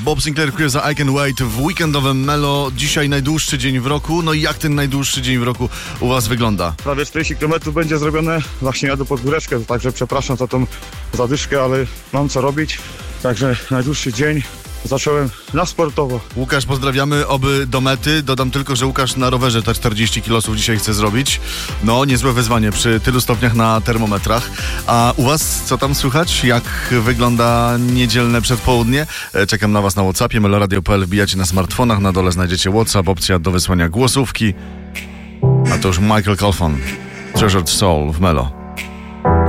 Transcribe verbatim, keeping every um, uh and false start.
Bob Sinclair za I Can Wait w weekendowym Melo. Dzisiaj najdłuższy dzień w roku. No i jak ten najdłuższy dzień w roku u was wygląda? Prawie czterdzieści kilometrów będzie zrobione. Właśnie jadę pod góreczkę, także przepraszam za tą zadyszkę, ale mam co robić. Także najdłuższy dzień. Zacząłem na sportowo. Łukasz, pozdrawiamy, oby do mety. Dodam tylko, że Łukasz na rowerze te czterdzieści kilosów dzisiaj chce zrobić. No, niezłe wyzwanie przy tylu stopniach na termometrach. A u was co tam słychać? Jak wygląda niedzielne przedpołudnie? Czekam na was na WhatsAppie. meloradio kropka p l. Wbijacie na smartfonach. Na dole znajdziecie WhatsApp, opcja do wysłania głosówki. A to już Michael Calfan, Treasured Soul w Melo.